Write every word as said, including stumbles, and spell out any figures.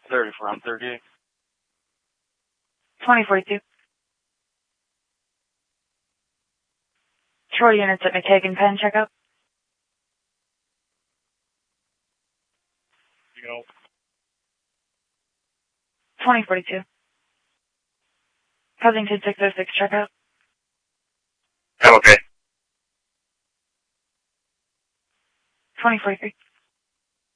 thirty-four on thirty-eight. twenty forty-two. Troy units at McKagan Penn, check out. You know. twenty forty-two. Covington six oh six, check out. I'm okay. twenty forty-three.